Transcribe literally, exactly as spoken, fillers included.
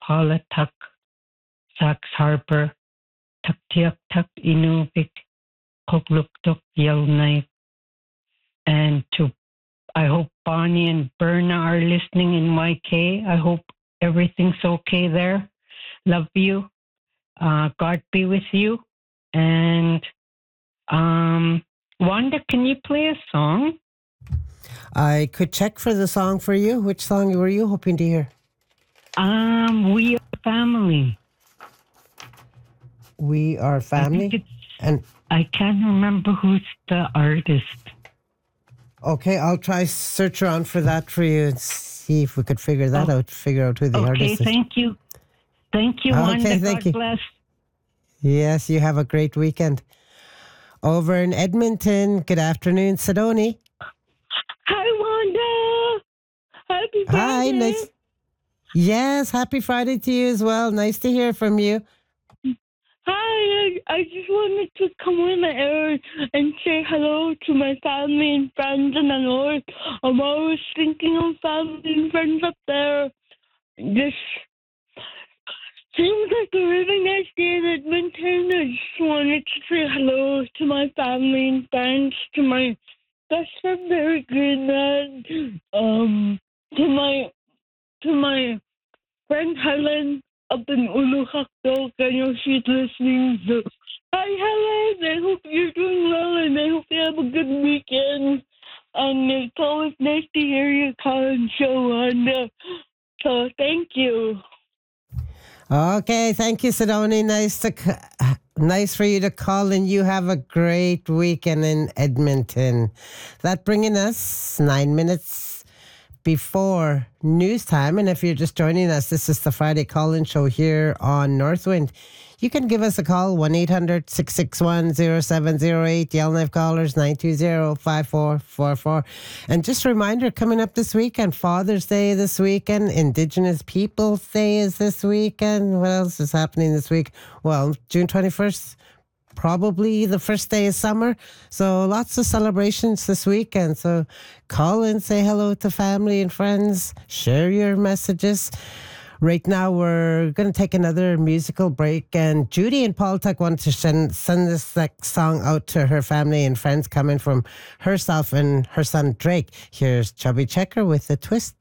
Paula Tuck, Sax Harper, Tuktiak Tuk Inuvik, Kokluktuk Yellowknife, and to I hope Bonnie and Berna are listening in Y K. I hope everything's okay there. Love you. Uh, God be with you. And um, Wanda, can you play a song? I could check for the song for you. Which song were you hoping to hear? Um, We Are Family. We Are Family? I think it's, and I can't remember who's the artist. Okay, I'll try search around for that for you and see if we could figure that oh, out, figure out who the okay, artist is. Okay, thank you. Thank you, okay, Wanda. Thank God you. bless. Yes, you have a great weekend. Over in Edmonton, good afternoon, Sidoni. Hi, Wanda. Happy Friday. Hi, nice. Yes, happy Friday to you as well. Nice to hear from you. Hi, I, I just wanted to come on the air and say hello to my family and friends in the north. I'm always thinking of family and friends up there. Just seems like a really nice day in Edmonton. I just wanted to say hello to my family and friends, to my best friend Barry Greenland, um, to my to my friend Helen up in Ulukhakdok. I know she's listening. So, hi Helen, I hope you're doing well and I hope you have a good weekend. And it's always nice to hear you call and show on. Uh, so thank you. Okay, thank you, Sidoni. Nice to, nice for you to call, and you have a great weekend in Edmonton. That bringing us nine minutes before news time. And if you're just joining us, this is the Friday call-in show here on Northwind. You can give us a call, one eight hundred six six one zero seven zero eight. Yellowknife callers, nine two zero five four four four. And just a reminder, coming up this weekend, Father's Day this weekend, Indigenous Peoples Day is this weekend. What else is happening this week? Well, June twenty-first, probably the first day of summer. So lots of celebrations this weekend. So call in, say hello to family and friends, share your messages. Right now, we're going to take another musical break, and Judy and Paul Tuck want to send, send this like, song out to her family and friends coming from herself and her son Drake. Here's Chubby Checker with The Twist.